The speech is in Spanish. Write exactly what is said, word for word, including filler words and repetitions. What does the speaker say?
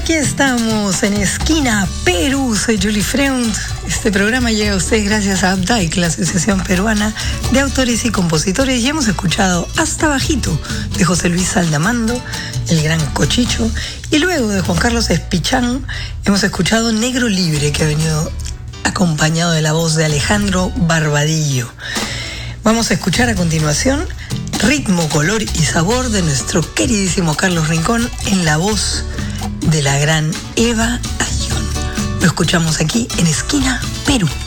Aquí estamos en Esquina Perú, soy Julie Freund. Este programa llega a ustedes gracias a APDAIC, la Asociación Peruana de Autores y Compositores, y hemos escuchado Hasta Bajito de José Luis Saldamando, el gran Cochicho, y luego de Juan Carlos Espichán hemos escuchado Negro Libre, que ha venido acompañado de la voz de Alejandro Barbadillo. Vamos a escuchar a continuación Ritmo, Color y Sabor de nuestro queridísimo Carlos Rincón en la voz de la gran Eva Ayllón. Lo escuchamos aquí en Esquina Perú.